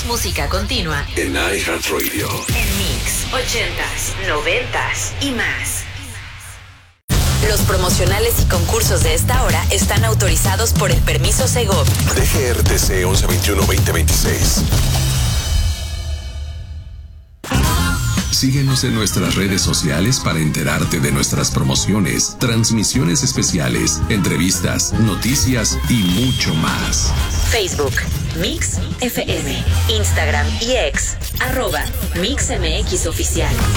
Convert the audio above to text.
más música continua en iHeartRadio. En Mix 80s, 90s y más. Los promocionales y concursos de esta hora están autorizados por el permiso Segov. DGRTC 1121-2026. Síguenos en nuestras redes sociales para enterarte de nuestras promociones, transmisiones especiales, entrevistas, noticias y mucho más. Facebook, Mix FM, Instagram y X, @MixMX Oficial.